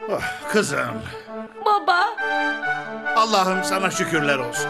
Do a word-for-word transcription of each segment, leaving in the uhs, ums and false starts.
Oh, kızım, Baba, Allah'ım sana şükürler olsun.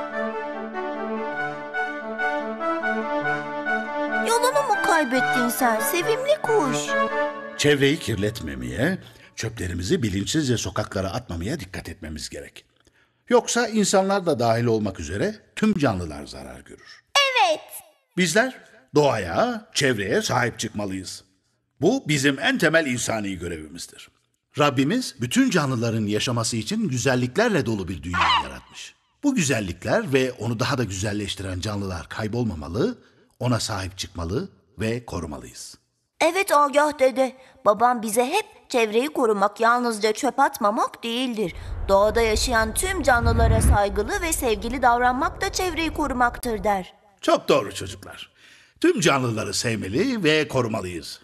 Yolunu mu kaybettin sen sevimli kuş? Çevreyi kirletmemeye, çöplerimizi bilinçsizce sokaklara atmamaya dikkat etmemiz gerek. Yoksa insanlar da dahil olmak üzere tüm canlılar zarar görür. Evet. Bizler doğaya, çevreye sahip çıkmalıyız. Bu bizim en temel insani görevimizdir. Rabbimiz bütün canlıların yaşaması için güzelliklerle dolu bir dünya yaratmış. Bu güzellikler ve onu daha da güzelleştiren canlılar kaybolmamalı, ona sahip çıkmalı ve korumalıyız. Evet Agah dede. Babam bize hep çevreyi korumak yalnızca çöp atmamak değildir. Doğada yaşayan tüm canlılara saygılı ve sevgili davranmak da çevreyi korumaktır der. Çok doğru çocuklar. Tüm canlıları sevmeli ve korumalıyız.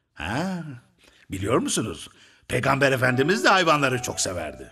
Ha, biliyor musunuz? Peygamber Efendimiz de hayvanları çok severdi.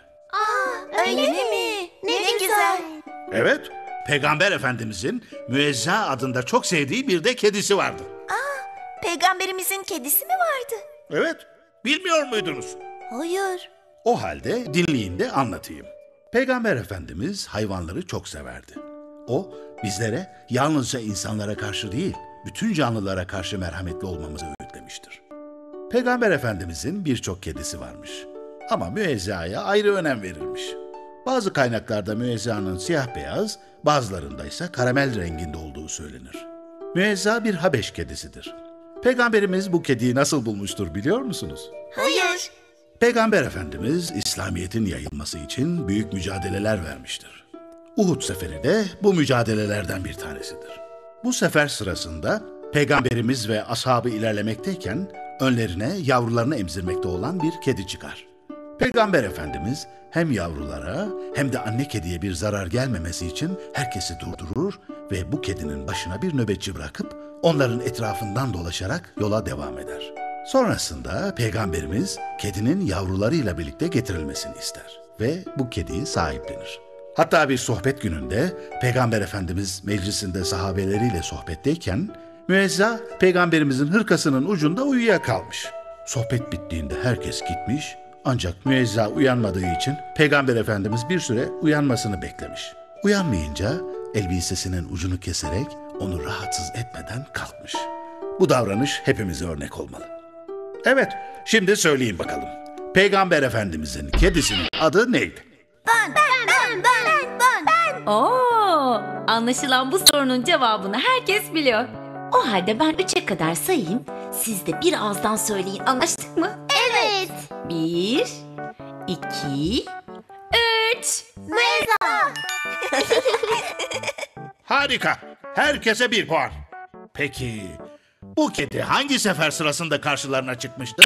Öyle mi? Ne, ne güzel. Evet, Peygamber Efendimizin Müezza adında çok sevdiği bir de kedisi vardı. Peygamberimizin kedisi mi vardı? Evet, bilmiyor muydunuz? Hayır. O halde dinleyin de anlatayım. Peygamber Efendimiz hayvanları çok severdi. O, bizlere yalnızca insanlara karşı değil, bütün canlılara karşı merhametli olmamızı öğütlemiştir. Peygamber Efendimizin birçok kedisi varmış. Ama Müezza'ya ayrı önem verilmiş. Bazı kaynaklarda Müezza'nın siyah beyaz, bazılarında ise karamel renginde olduğu söylenir. Müezza bir Habeş kedisidir. Peygamberimiz bu kediyi nasıl bulmuştur biliyor musunuz? Hayır. Peygamber Efendimiz İslamiyet'in yayılması için büyük mücadeleler vermiştir. Uhud Seferi de bu mücadelelerden bir tanesidir. Bu sefer sırasında Peygamberimiz ve ashabı ilerlemekteyken önlerine yavrularını emzirmekte olan bir kedi çıkar. Peygamber Efendimiz hem yavrulara hem de anne kediye bir zarar gelmemesi için herkesi durdurur ve bu kedinin başına bir nöbetçi bırakıp onların etrafından dolaşarak yola devam eder. Sonrasında Peygamberimiz kedinin yavrularıyla birlikte getirilmesini ister ve bu kediyi sahiplenir. Hatta bir sohbet gününde Peygamber Efendimiz meclisinde sahabeleriyle sohbetteyken Müezza Peygamberimizin hırkasının ucunda uyuyakalmış. Sohbet bittiğinde herkes gitmiş ancak Müezza uyanmadığı için Peygamber Efendimiz bir süre uyanmasını beklemiş. Uyanmayınca elbisesinin ucunu keserek onu rahatsız etmeden kalkmış. Bu davranış hepimize örnek olmalı. Evet, şimdi söyleyin bakalım. Peygamber Efendimizin kedisinin adı neydi? Ben, ben, ben, ben, ben, ben. Oo, anlaşılan bu sorunun cevabını herkes biliyor. O halde ben üçe kadar sayayım. Siz de bir ağızdan söyleyin. Anlaştık mı? Evet. Bir, iki, üç. Müezza. Harika. Herkese bir puan. Peki, bu kedi hangi sefer sırasında karşılarına çıkmıştı?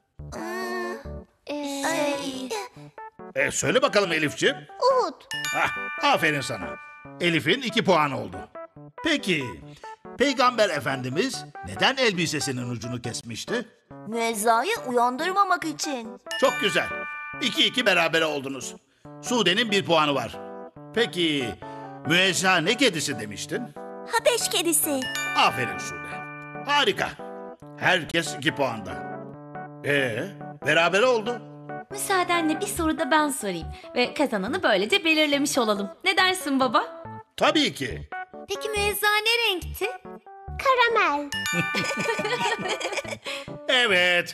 Şey, E, söyle bakalım Elifciğim. Uhud. Hah, aferin sana. Elif'in iki puan oldu. Peki, Peygamber Efendimiz neden elbisesinin ucunu kesmişti? Müezza'yı uyandırmamak için. Çok güzel. İki iki berabere oldunuz. Sude'nin bir puanı var. Peki, Müezza ne kedisi demiştin? Habeş kedisi. Aferin Sude. Harika. Herkes iki puanda. Ee, berabere oldu. Müsaadenle bir soru da ben sorayım. Ve kazananı böylece belirlemiş olalım. Ne dersin baba? Tabii ki. Peki Müezza ne renkti? Karamel. Evet.